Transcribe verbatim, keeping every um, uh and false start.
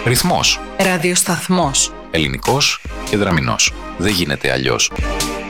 Ρυθμός. Ραδιοσταθμός. Ελληνικός και δραμηνός. Δεν γίνεται αλλιώς.